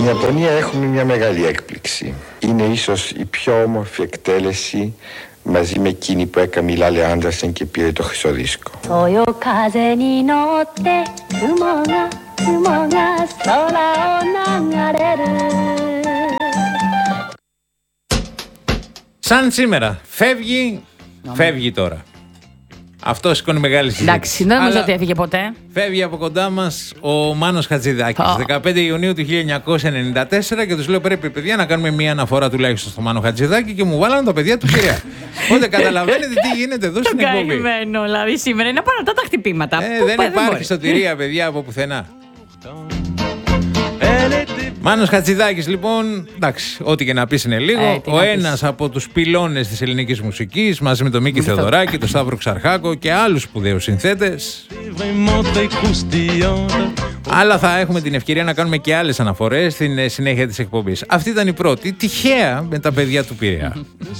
Ιαπωνία έχουμε μια μεγάλη έκπληξη. Είναι ίσως η πιο όμορφη εκτέλεση μαζί με εκείνη που έκανε η Λάλε Άντερσεν και πήρε το χρυσό δίσκο. Σαν σήμερα. Φεύγει τώρα. Αυτό σηκώνει μεγάλη συζήτηση. Εντάξει, δεν νομίζω ότι έφυγε ποτέ. Φεύγει από κοντά μας ο Μάνος Χατζηδάκης. 15 Ιουνίου του 1994 και τους λέω: πρέπει, παιδιά, να κάνουμε μια αναφορά τουλάχιστον στο Μάνο Χατζηδάκη και μου βάλανε τα παιδιά του Πειραιά. Οπότε καταλαβαίνετε τι γίνεται εδώ στην εκπομπή. Καημένο, δηλαδή σήμερα είναι απαρατά τα χτυπήματα. Δεν υπάρχει σωτηρία, παιδιά, από πουθενά. Μάνος Χατζηδάκης, λοιπόν, εντάξει, ό,τι και να πεις είναι λίγο. Ο ένας από τους πυλώνες της ελληνικής μουσικής, μαζί με τον Μίκη Θεοδωράκη, τον Σταύρο Ξαρχάκο και άλλους σπουδαίους συνθέτες. Αλλά θα έχουμε την ευκαιρία να κάνουμε και άλλες αναφορές στην συνέχεια της εκπομπής. Αυτή ήταν η πρώτη, τυχαία, με τα παιδιά του Πειραιά.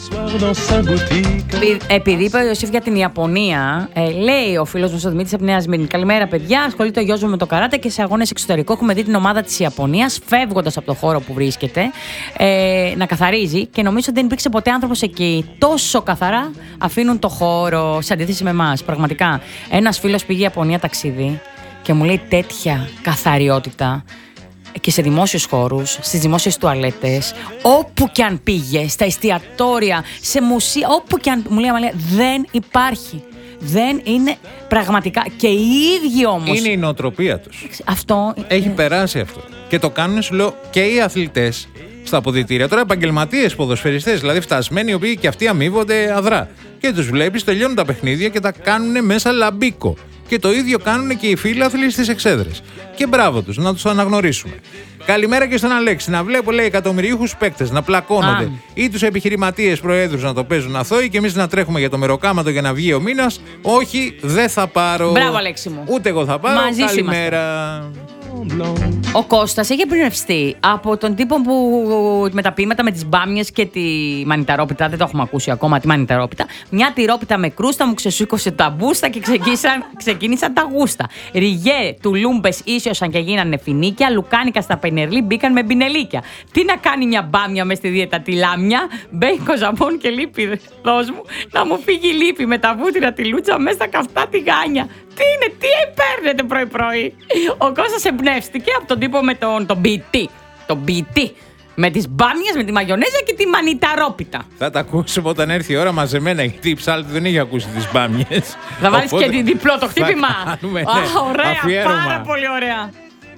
Επειδή είπε ο Ιωσήφ για την Ιαπωνία, λέει ο φίλος μας ο Δημήτρης από Νέα Σμύρνη: καλημέρα, παιδιά. Ασχολείται ο γιος μου με το καράτε και σε αγώνες εξωτερικό έχουμε δει την ομάδα της Ιαπωνίας φεύγοντας από το χώρο που βρίσκεται να καθαρίζει και νομίζω ότι δεν υπήρξε ποτέ άνθρωπος εκεί. Τόσο καθαρά αφήνουν το χώρο σε αντίθεση με εμάς. Πραγματικά. Ένας φίλος πήγε Ιαπωνία ταξίδι και μου λέει τέτοια καθαριότητα. Και σε δημόσιους χώρους, στις δημόσιες τουαλέτες, όπου και αν πήγε, στα εστιατόρια, σε μουσεία, όπου και αν. Μου λέει, δεν υπάρχει. Δεν είναι πραγματικά. Και οι ίδιοι όμως. Είναι η νοοτροπία τους. Αυτό. Έχει περάσει αυτό. Και το κάνουν, σου λέω, και οι αθλητές στα αποδυτήρια. Τώρα επαγγελματίες ποδοσφαιριστές, δηλαδή φτασμένοι, οι οποίοι και αυτοί αμείβονται αδρά. Και τους βλέπεις, τελειώνουν τα παιχνίδια και τα κάνουν μέσα λαμπίκο. Και το ίδιο κάνουν και οι φίλαθλοι στις εξέδρες. Και μπράβο τους, να τους αναγνωρίσουμε. Καλημέρα και στον Αλέξη. Να βλέπω, λέει, εκατομμυριούχους παίκτες να πλακώνονται ή τους επιχειρηματίες προέδρους να το παίζουν αθώοι και εμείς να τρέχουμε για το μεροκάματο για να βγει ο μήνας. Όχι, δεν θα πάρω. Μπράβο, Αλέξη μου. Ούτε εγώ θα πάρω. Μαζί καλημέρα. Ο Κώστας έχει εμπνευστεί από τον τύπο που με τα ποίηματα με τις μπάμιες και τη μανιταρόπιτα. Δεν το έχουμε ακούσει ακόμα, τη μανιταρόπιτα. Μια τυρόπιτα με κρούστα μου ξεσούκωσε τα μπούστα και ξεκίνησαν τα γούστα. Ριγέ του λούμπες ίσιωσαν και γίνανε φινίκια. Λουκάνικα στα πενερλί μπήκαν με μπινελίκια. Τι να κάνει μια μπάμια μες στη δίαιτα, τη λάμια. Μπέικο, ζαμπόν και λίπη. Δώσ' μου να μου φύγει η λίπη με τα βούτυρα, τη λούτσα μέσα στα καυτά τη γάνια. Τι είναι, τι παίρνετε πρωί-πρωί. Ο Κώστας εμπνεύστηκε από τον τύπο με τον ποιητή. Τον ποιητή. Με τις μπάμιες, με τη μαγιονέζα και τη μανιταρόπιτα. Θα τα ακούσουμε όταν έρθει η ώρα μαζεμένα, γιατί η Ψάλτη δεν έχει ακούσει τις μπάμιες. Θα βάλεις και διπλό το χτύπημα. Κάνουμε, ωραία, αφιέρωμα. πάρα πολύ ωραία.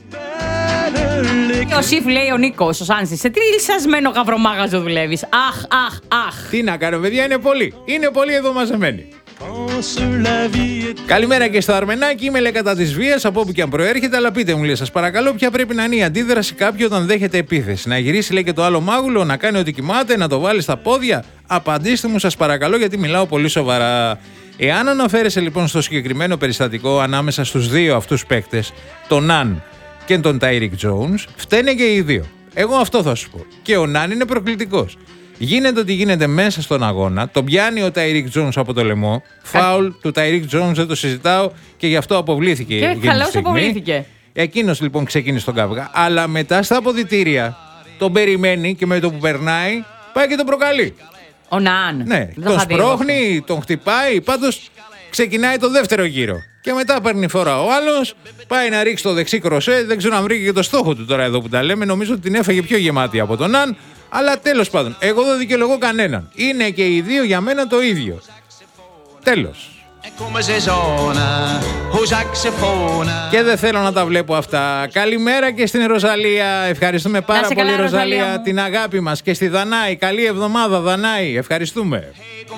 Ο Σιφ λέει ο Νίκος, ο Σάνσης, σε τι λυσασμένο γαυρομάγαζο δουλεύεις. Αχ. Τι να κάνω, παιδιά, είναι πολύ εδώ μαζεμένοι. Καλημέρα και στο Αρμενάκι. Είμαι, λέει, κατά της βίας από όπου και αν προέρχεται, αλλά πείτε μου, λέει, σας παρακαλώ, ποια πρέπει να είναι η αντίδραση κάποιου όταν δέχεται επίθεση. Να γυρίσει, λέει, και το άλλο μάγουλο, να κάνει ότι κοιμάται, να το βάλει στα πόδια. Απαντήστε μου, σας παρακαλώ, γιατί μιλάω πολύ σοβαρά. Εάν αναφέρεσαι λοιπόν στο συγκεκριμένο περιστατικό ανάμεσα στους δύο αυτούς παίκτες, τον Ναν και τον Τάιρικ Τζόουνς, φταίνε και οι δύο. Εγώ αυτό θα σου πω. Και ο Ναν είναι προκλητικός. Γίνεται ότι γίνεται μέσα στον αγώνα, τον πιάνει ο Τάιρικ Τζόουνς από το λαιμό. Φάουλ του Τάιρικ Τζόουνς, δεν το συζητάω και γι' αυτό αποβλήθηκε. Και καλώς αποβλήθηκε. Εκείνος λοιπόν ξεκίνησε τον καυγά. Αλλά μετά στα αποδυτήρια τον περιμένει και με το που περνάει πάει και τον προκαλεί. Ο Ναν. Ναι, τον σπρώχνει, τον χτυπάει. Πάντως ξεκινάει το δεύτερο γύρο. Και μετά παίρνει φορά ο άλλος, πάει να ρίξει το δεξί κροσέ. Δεν ξέρω αν βρήκε και το στόχο του τώρα εδώ που τα λέμε. Νομίζω ότι την έφαγε πιο γεμάτη από τον Ναν. Αλλά τέλος πάντων, εγώ δεν δικαιολογώ κανέναν. Είναι και οι δύο για μένα το ίδιο. Τέλος. Και δεν θέλω να τα βλέπω αυτά. Καλημέρα και στην Ροζαλία. Ευχαριστούμε πάρα πολύ, Ροζαλία, την αγάπη μας. Και στη Δανάη. Καλή εβδομάδα, Δανάη. Ευχαριστούμε.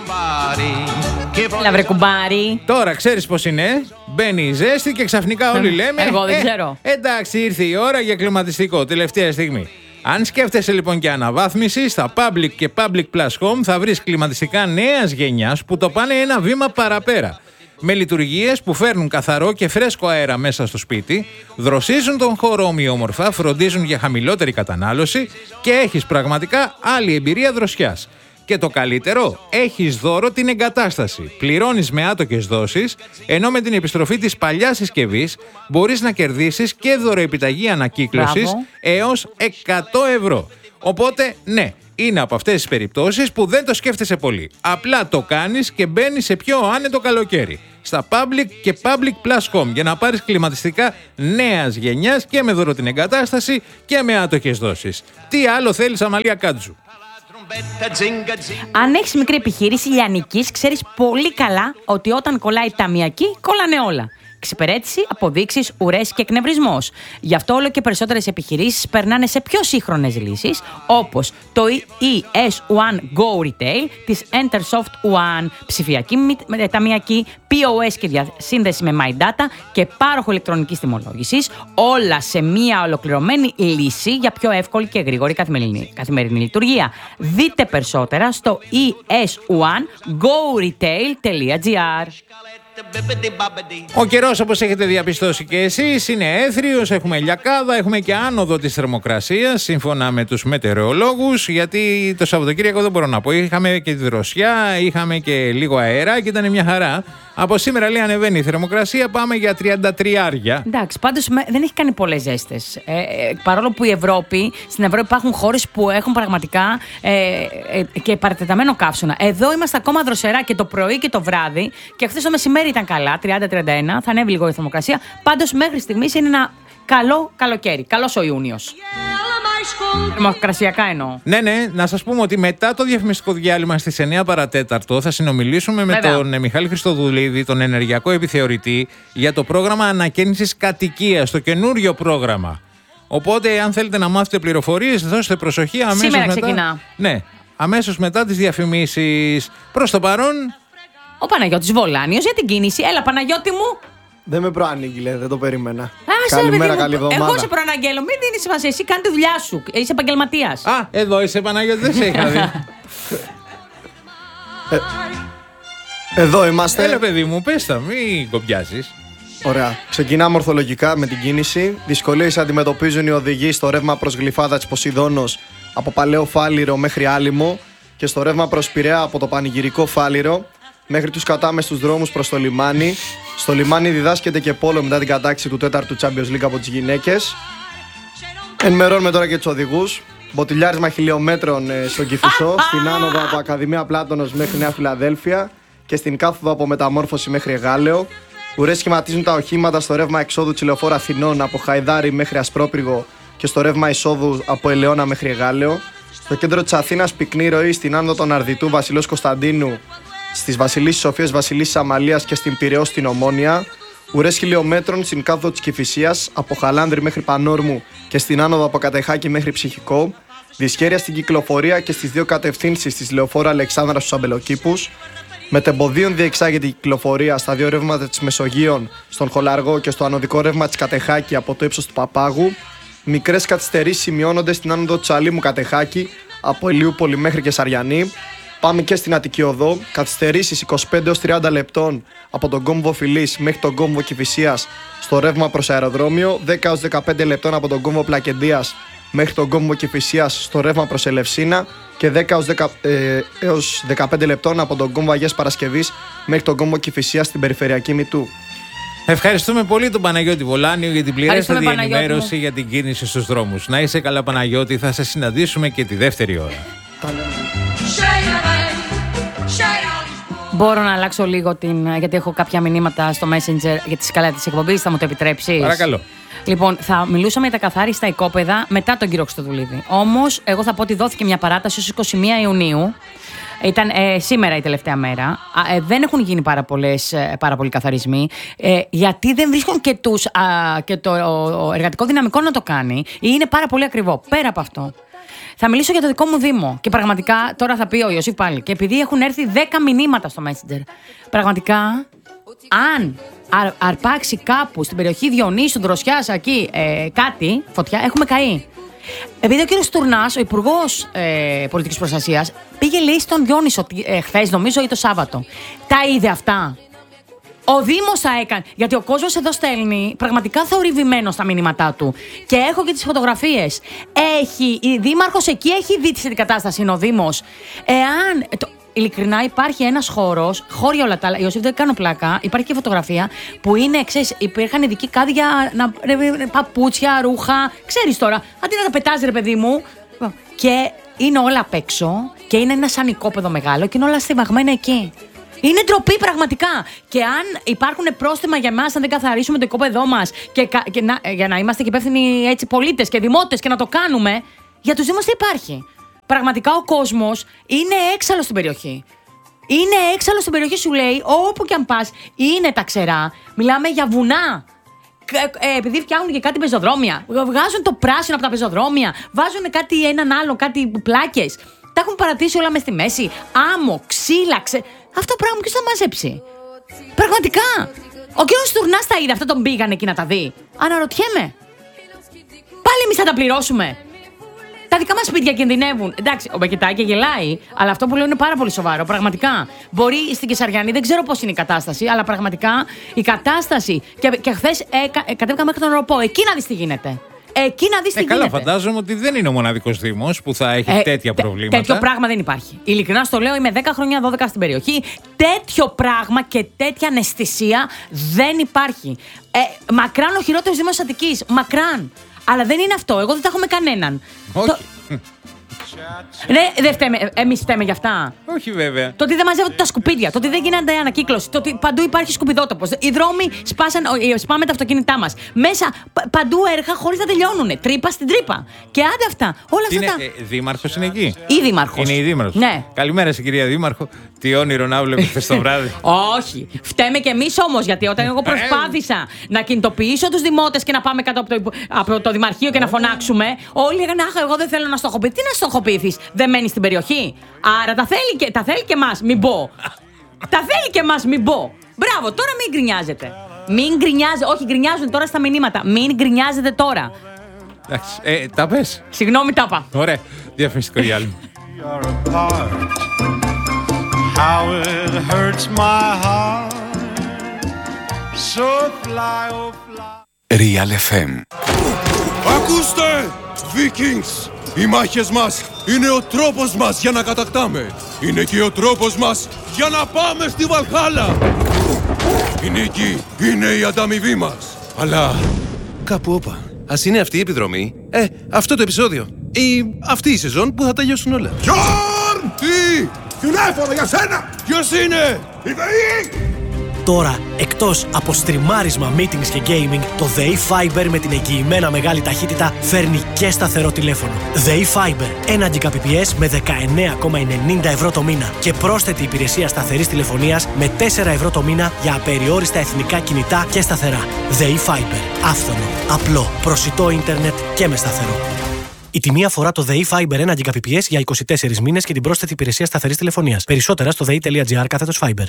Έλα βρε κουμπάρι. Τώρα ξέρεις πως είναι. Μπαίνει η ζέστη και ξαφνικά όλοι λέμε. Εγώ δεν ξέρω. Εντάξει, ήρθε η ώρα για κλιματιστικό. Τελευταία στιγμή. Αν σκέφτεσαι λοιπόν και αναβάθμιση, στα Public και Public Plus Home θα βρεις κλιματιστικά νέας γενιάς που το πάνε ένα βήμα παραπέρα. Με λειτουργίες που φέρνουν καθαρό και φρέσκο αέρα μέσα στο σπίτι, δροσίζουν τον χώρο ομοιόμορφα, φροντίζουν για χαμηλότερη κατανάλωση και έχεις πραγματικά άλλη εμπειρία δροσιάς. Και το καλύτερο, έχεις δώρο την εγκατάσταση. Πληρώνεις με άτοκες δόσεις, ενώ με την επιστροφή της παλιάς συσκευής μπορείς να κερδίσεις και δωροεπιταγή ανακύκλωσης έως 100 ευρώ. Οπότε, ναι, είναι από αυτές τις περιπτώσεις που δεν το σκέφτεσαι πολύ. Απλά το κάνεις και μπαίνεις σε πιο άνετο καλοκαίρι. Στα Public και Public Plus Home για να πάρεις κλιματιστικά νέας γενιάς και με δώρο την εγκατάσταση και με άτοκες δόσεις. Τι άλλο θέλεις, Αμαλία Κάτζου? Αν έχεις μικρή επιχείρηση λιανικής, ξέρεις πολύ καλά ότι όταν κολλάει ταμιακή, κολλάνε όλα. Εξυπηρέτηση, αποδείξεις, ουρές και εκνευρισμός. Γι' αυτό όλο και περισσότερες επιχειρήσεις περνάνε σε πιο σύγχρονες λύσεις, όπως το ES1 Go Retail της Entersoft One, ψηφιακή ταμιακή, POS και διασύνδεση με My Data και πάροχο ηλεκτρονικής τιμολόγησης, όλα σε μία ολοκληρωμένη λύση για πιο εύκολη και γρήγορη καθημερινή λειτουργία. Δείτε περισσότερα στο es1goretail.gr. Ο καιρός, όπως έχετε διαπιστώσει και εσείς, είναι έθριος, έχουμε λιακάδα, έχουμε και άνοδο της θερμοκρασίας σύμφωνα με τους μετεωρολόγους, γιατί το Σαββατοκύριακο δεν μπορώ να πω, είχαμε και τη δροσιά, είχαμε και λίγο αέρα και ήταν μια χαρά. Από σήμερα, λέει, ανεβαίνει η θερμοκρασία, πάμε για 33. Εντάξει, πάντως δεν έχει κάνει πολλές ζέστες. Παρόλο που στην Ευρώπη υπάρχουν χώρες που έχουν πραγματικά και παρατεταμένο καύσωνα. Εδώ είμαστε ακόμα δροσερά και το πρωί και το βράδυ, και χθες το μεσημέρι ήταν καλά, 30-31, θα ανέβει λίγο η θερμοκρασία. Πάντως μέχρι στιγμής είναι ένα καλό καλοκαίρι. Καλός ο Ιούνιος. Θερμοκρασιακά εννοώ. Ναι, να σας πούμε ότι μετά το διαφημιστικό διάλειμμα στις 9 παρατέταρτο θα συνομιλήσουμε με τον Μιχάλη Χριστοδουλίδη, τον ενεργειακό επιθεωρητή, για το πρόγραμμα ανακαίνησης κατοικίας, το καινούριο πρόγραμμα. Οπότε, αν θέλετε να μάθετε πληροφορίες, δώστε προσοχή αμέσως σήμερα μετά. Ξεκινά. Ναι, αμέσως μετά τις διαφημίσεις. Προς το παρόν, ο Παναγιώτης Βολάνιος για την κίνηση. Έλα, Παναγιώτη μου. Δεν με προανήγγειλε, δεν το περίμενα. Καλημέρα, καλή εβδομάδα. Εγώ σε προαναγγέλω, μην δίνεις σημασία. Εσύ κάνει τη δουλειά σου. Είσαι επαγγελματίας. Α, εδώ είσαι, Παναγιώτη, δεν σε είχα δει. Εδώ είμαστε. Έλα, παιδί μου, πες τα, μην κομπιάζεις. Ωραία. Ξεκινάμε ορθολογικά με την κίνηση. Δυσκολίες αντιμετωπίζουν οι οδηγοί στο ρεύμα προς Γλυφάδα της Ποσειδώνος από Παλαιό Φάληρο μέχρι Άλυμο και στο ρεύμα προς Πειραιά από το Πανηγυρικό Φάληρο μέχρι τους κατάμεστους δρόμους προς το λιμάνι. Στο λιμάνι διδάσκεται και πόλο μετά την κατάκτηση του 4ου Champions League από τις γυναίκες. Ενημερώνουμε τώρα και τους οδηγούς. Μποτιλιάρισμα χιλιόμετρων στον Κηφισό, στην άνοδο από Ακαδημία Πλάτωνος μέχρι Νέα Φιλαδέλφια και στην κάθοδο από Μεταμόρφωση μέχρι Εγάλεο. Ουρές σχηματίζουν τα οχήματα στο ρεύμα εξόδου της Λεωφόρου Αθηνών από Χαϊδάρι μέχρι Ασπρόπυργο και στο ρεύμα εισόδου από Ελαιώνα μέχρι Εγάλεο. Στο κέντρο της Αθήνας πυκνή ροή στην άνοδο των Αρδιτού Βασιλός Κωνσταντίνου, στις Βασιλίσσης Σοφίας Βασιλίσσης Αμαλίας και στην Πειραιώς στην Ομόνια. Ουρές χιλιόμετρων στην κάθοδο της Κηφισίας από Χαλάνδρη μέχρι Πανόρμου και στην άνοδο από Κατεχάκη μέχρι Ψυχικό. Δυσχέρεια στην κυκλοφορία και στις δύο κατευθύνσεις της Λεωφόρου Αλεξάνδρας στους Αμπελοκήπους. Μετεμποδίων διεξάγεται η κυκλοφορία στα δύο ρεύματα της Μεσογείων, στον Χολαργό και στο ανωδικό ρεύμα της Κατεχάκη από το ύψος του Παπάγου. Μικρές καθυστερήσεις σημειώνονται στην άνοδο της Αλήμου Κατεχάκη από Ηλιούπολη μέχρι και Σαριανή. Πάμε και στην Αττική Οδό. Καθυστερήσεις 25-30 λεπτών από τον κόμβο Φιλής μέχρι τον κόμβο Κηφισίας στο ρεύμα προς αεροδρόμιο. 10-15 λεπτών από τον κόμβο Πλακεντίας μέχρι τον κόμβο Κηφισίας στο ρεύμα προς Ελευσίνα και 10-15 λεπτών από τον κόμβο Αγίας Παρασκευής μέχρι τον κόμβο Κηφισίας στην περιφερειακή Μητού. Ευχαριστούμε πολύ τον Παναγιώτη Βολάνιο για την πληρέστατη ενημέρωση για την κίνηση στους δρόμους. Να είσαι καλά, Παναγιώτη, θα σε συναντήσουμε και τη δεύτερη ώρα. Μπορώ να αλλάξω λίγο γιατί έχω κάποια μηνύματα στο Messenger για τη σκαλά της εκπομπής, θα μου το επιτρέψεις? Παρακαλώ. Λοιπόν, θα μιλούσαμε για τα καθάριστα οικόπεδα μετά τον κύριο Χριστοδουλίδη. Όμως, εγώ θα πω ότι δόθηκε μια παράταση στους 21 Ιουνίου. Ήταν σήμερα η τελευταία μέρα. Δεν έχουν γίνει πάρα πολλοί καθαρισμοί, γιατί δεν βρίσκουν και το εργατικό δυναμικό να το κάνει, ή είναι πάρα πολύ ακριβό. Πέρα από αυτό, θα μιλήσω για το δικό μου Δήμο. Και πραγματικά τώρα θα πει ο Ιωσήφ πάλι. Και επειδή έχουν έρθει 10 μηνύματα στο Messenger, πραγματικά, αν αρπάξει κάπου στην περιοχή Διονύσου, Δροσιάς, εκεί κάτι, φωτιά, έχουμε καεί. Επειδή ο κύριος Τουρνάς, ο Υπουργός Πολιτικής Προστασίας, πήγε, λέει, στον Διόνυσο χθες, νομίζω, ή το Σάββατο. Τα είδε αυτά? Ο Δήμος θα έκανε. Γιατί ο κόσμος εδώ στέλνει πραγματικά θορυβημένο στα μηνύματά του. Και έχω και τις φωτογραφίες. Η Δήμαρχος εκεί έχει δει την κατάσταση, είναι ο Δήμος. Ειλικρινά υπάρχει ένας χώρος, χώρια όλα τα άλλα. Ιωσήφ, δεν κάνω πλάκα. Υπάρχει και φωτογραφία που είναι, ξέρεις, υπήρχαν ειδικοί κάδια, παπούτσια, ρούχα. Ξέρεις τώρα, αντί να τα πετάζει, ρε παιδί μου. Και είναι όλα απ' έξω και είναι ένα σαν οικόπεδο μεγάλο και είναι όλα στιβαγμένα εκεί. Είναι ντροπή πραγματικά. Και αν υπάρχουν πρόστιμα για εμάς, αν δεν καθαρίσουμε το οικόπεδό μας για να είμαστε και υπεύθυνοι έτσι πολίτες και δημότες και να το κάνουμε, για τους Δήμους τι υπάρχει. Πραγματικά ο κόσμος είναι έξαλλος στην περιοχή. Είναι έξαλλος στην περιοχή, σου λέει, όπου και αν πας, είναι τα ξερά. Μιλάμε για βουνά. Επειδή φτιάχνουν και κάτι πεζοδρόμια, βγάζουν το πράσινο από τα πεζοδρόμια, βάζουν έναν άλλο, κάτι πλάκες. Τα έχουν παρατήσει όλα μες στη μέση. Άμμο, ξύλα, αυτό το πράγμα ποιος θα μαζέψει. Πραγματικά. Ο κύριος Τουρνάς τα είδε, αυτό τον πήγαν εκεί να τα δει. Αναρωτιέμαι. Πάλι εμείς θα τα πληρώσουμε. Τα δικά μας σπίτια κινδυνεύουν. Εντάξει, ο Μπακετάκη γελάει, αλλά αυτό που λέω είναι πάρα πολύ σοβαρό. Πραγματικά. Μπορεί στην Κεσαριανή, δεν ξέρω πώς είναι η κατάσταση, αλλά πραγματικά η κατάσταση. Και χθες κατέβηκα μέχρι τον Ροπό. Εκεί να δεις τι γίνεται. Εκεί να δεις τι γίνεται. Καλά, φαντάζομαι ότι δεν είναι ο μοναδικός Δήμος που θα έχει τέτοια προβλήματα. Τέτοιο πράγμα δεν υπάρχει. Ειλικρινά στο λέω, είμαι 10 χρόνια, 12 στην περιοχή. Τέτοιο πράγμα και τέτοια αναισθησία δεν υπάρχει. Μακράν ο χειρότερος Δήμος της Αττικής. Μακράν. Αλλά δεν είναι αυτό. Εγώ δεν τα έχω με κανέναν. Όχι. Ναι, δεν φταίμε. Εμείς φταίμε γι' αυτά. Όχι, βέβαια. Το ότι δεν μαζεύονται τα σκουπίδια, το ότι δεν γίνεται ανακύκλωση, το ότι παντού υπάρχει σκουπιδότοπος. Οι δρόμοι σπάμε τα αυτοκίνητά μας. Μέσα παντού έργα χωρίς να τελειώνουνε. Τρύπα στην τρύπα. Και άντε αυτά. Όλα αυτά. Δήμαρχος είναι εκεί. Η Δήμαρχος. Είναι η Δήμαρχος. Ναι. Καλημέρα στην κυρία Δήμαρχο. Τι όνειρο να βλέπει χθες το βράδυ. Όχι. Φταίμε κι εμείς όμως, γιατί όταν εγώ προσπάθησα να κινητοποιήσω τους δημότες και να πάμε κάτω από το Δημαρχείο και να φωνάξουμε, όλοι λέγανε αχ, εγώ δεν θέλω να στοχοποιηθώ. Τι να στοχοποιηθείς, δεν μένεις στην περιοχή. Άρα τα θέλει και εμάς, μην πω. Τα θέλει και εμάς, μην πω. Μπράβο, τώρα μην γκρινιάζετε. Μην γκρινιάζετε, όχι, γκρινιάζουν τώρα στα μηνύματα. Μην γκρινιάζετε τώρα. Εντάξει, τα πες. Συγγνώμη, τα είπα. Ωραία, διαφημιστικό διάλειμμα. How it hurts my heart. So fly, oh fly. Real FM. Ακούστε, Vikings! Οι μάχες μας είναι ο τρόπος μας για να κατακτάμε. Είναι και ο τρόπος μας για να πάμε στη Βαλχάλα. Η νίκη είναι η ανταμοιβή μας. Αλλά κάπου όπα. Ας είναι αυτή η επιδρομή. Αυτό το επεισόδιο. Ή αυτή η σεζόν που θα τελειώσουν όλα. Γιόρν! Τι! Τηλέφωνο για σένα! Ποιος είναι? Η ΔΕΗ! Τώρα, εκτός από στριμάρισμα, meetings και gaming, το ΔΕΗ Fiber με την εγγυημένα μεγάλη ταχύτητα φέρνει και σταθερό τηλέφωνο. ΔΕΗ Fiber, 1 Gbps με 19,90 ευρώ το μήνα και πρόσθετη υπηρεσία σταθερής τηλεφωνίας με 4 ευρώ το μήνα για απεριόριστα εθνικά κινητά και σταθερά. ΔΕΗ Fiber, άφθονο, απλό, προσιτό ίντερνετ και με σταθερό. Η τιμή αφορά το ΔΕΗ Fiber 1 Gbps για 24 μήνες και την πρόσθετη υπηρεσία σταθερής τηλεφωνίας. Περισσότερα στο dei.gr/Fiber.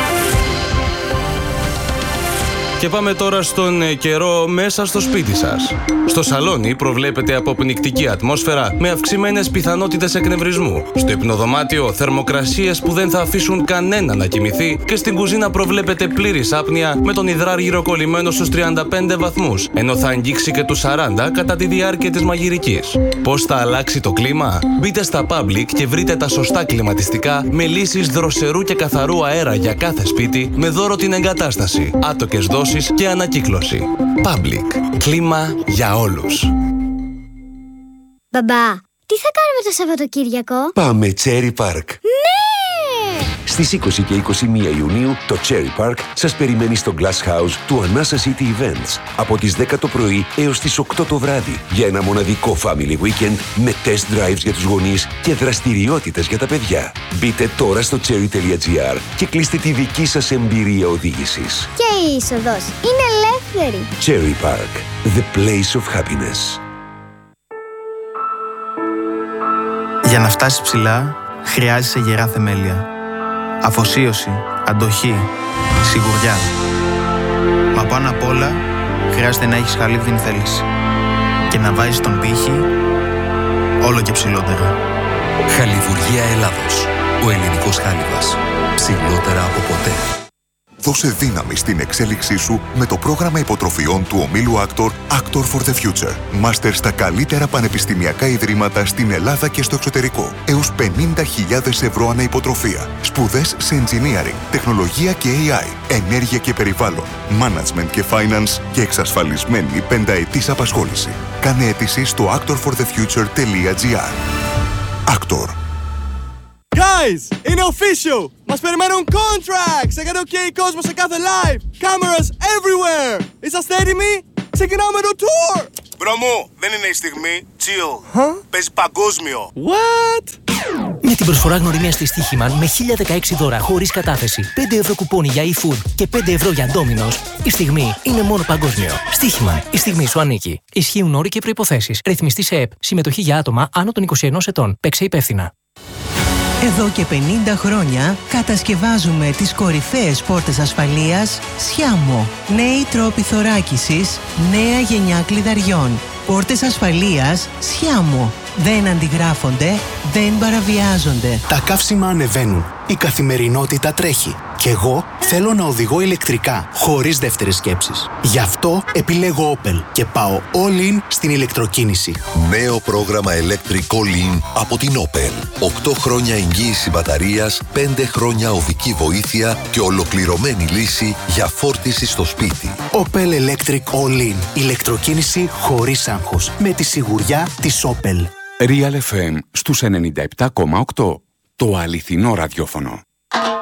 Και πάμε τώρα στον καιρό μέσα στο σπίτι σας. Στο σαλόνι προβλέπεται αποπνικτική ατμόσφαιρα με αυξημένες πιθανότητες εκνευρισμού. Στο υπνοδωμάτιο θερμοκρασίες που δεν θα αφήσουν κανένα να κοιμηθεί και στην κουζίνα προβλέπεται πλήρης άπνοια με τον υδράργυρο κολλημένο στους 35 βαθμούς, ενώ θα αγγίξει και τους 40 κατά τη διάρκεια της μαγειρικής. Πώς θα αλλάξει το κλίμα? Μπείτε στα Public και βρείτε τα σωστά κλιματιστικά με λύσεις δροσερού και καθαρού αέρα για κάθε σπίτι με δώρο την εγκατάσταση, άτοκες δόσεις και ανακύκλωση. Public. Κλίμα για όλους. Μπαμπά, τι θα κάνουμε το Σαββατοκύριακο? Πάμε Cherry Park. Ναι! Στις 20 και 21 Ιουνίου το Cherry Park σας περιμένει στο Glass House του Anasa City Events από τις 10 το πρωί έως τις 8 το βράδυ για ένα μοναδικό family weekend με test drives για τους γονείς και δραστηριότητες για τα παιδιά. Μπείτε τώρα στο cherry.gr και κλείστε τη δική σας εμπειρία οδήγησης. Και η είσοδος είναι ελεύθερη. Cherry Park, the place of happiness. Για να φτάσεις ψηλά, χρειάζεσαι γερά θεμέλια. Αφοσίωση, αντοχή, σιγουριά. Μα πάνω απ' όλα, χρειάζεται να έχεις χαλίβδινη θέληση και να βάζεις τον πύχη όλο και ψηλότερα. Χαλιβουργία Ελλάδος. Ο ελληνικός χάλιβας. Ψηλότερα από ποτέ. Δώσε δύναμη στην εξέλιξή σου με το πρόγραμμα υποτροφιών του ομίλου Actor for the Future. Μάστερ στα καλύτερα πανεπιστημιακά ιδρύματα στην Ελλάδα και στο εξωτερικό. Έως 50.000 ευρώ ανά υποτροφία. Σπουδές σε engineering, τεχνολογία και AI, ενέργεια και περιβάλλον, management και finance και εξασφαλισμένη πενταετής απασχόληση. Κάνε αίτηση στο actorforthefuture.gr. Actor. Guys, είναι official! Μας περιμένουν contracts! Έκανε OK κόσμο σε κάθε live! Cameras everywhere! Είσαστε έτοιμοι? Ξεκινάμε το tour! Μπρο μου, δεν είναι η στιγμή. Chill. Παίζει παγκόσμιο. What? Με την προσφορά γνωριμία στη Στοίχημαν με 1016 δώρα χωρίς κατάθεση, 5 ευρώ κουπόνι για eFood και 5 ευρώ για Domino's, η στιγμή είναι μόνο παγκόσμιο. Στοίχημαν, η στιγμή σου ανήκει. Ισχύουν όροι και προϋποθέσεις. Ρυθμιστή σε ΕΠ. Συμμετοχή για άτομα άνω των 21 ετών. Παίξε υπεύθυνα. Εδώ και 50 χρόνια κατασκευάζουμε τις κορυφαίες πόρτες ασφαλείας Sciamo. Νέοι τρόποι θωράκισης, νέα γενιά κλειδαριών. Πόρτες ασφαλείας Sciamo. Δεν αντιγράφονται, δεν παραβιάζονται. Τα καύσιμα ανεβαίνουν. Η καθημερινότητα τρέχει. Κι εγώ θέλω να οδηγώ ηλεκτρικά, χωρίς δεύτερες σκέψεις. Γι' αυτό επιλέγω Opel και πάω all in στην ηλεκτροκίνηση. Νέο πρόγραμμα Electric All In από την Opel. 8 χρόνια εγγύηση μπαταρίας, 5 χρόνια οδική βοήθεια και ολοκληρωμένη λύση για φόρτιση στο σπίτι. Opel Electric All In. Ηλεκτροκίνηση χωρίς άγχος. Με τη σιγουριά της Opel. Real FM στους 97,8. Το αληθινό ραδιόφωνο.